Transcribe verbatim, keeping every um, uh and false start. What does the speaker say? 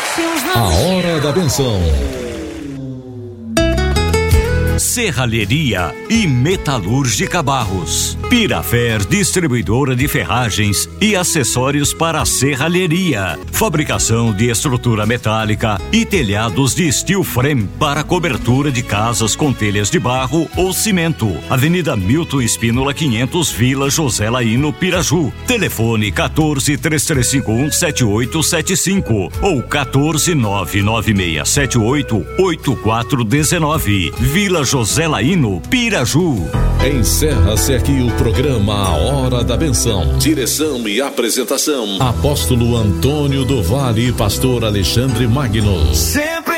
A hora da benção. Serralheria e Metalúrgica Barros. Pirafer, distribuidora de ferragens e acessórios para a serralheria. Fabricação de estrutura metálica e telhados de steel frame para cobertura de casas com telhas de barro ou cimento. Avenida Milton Espínola quinhentos, Vila José Laíno, Piraju. Telefone quatorze, três três cinco um, sete oito sete cinco ou quatorze, nove nove seis sete oito, oito quatro um nove. Vila José Laíno, Piraju. Encerra-se aqui o programa A Hora da Benção. Direção e apresentação: Apóstolo Antônio do Vale e Pastor Alexandre Magno. Sempre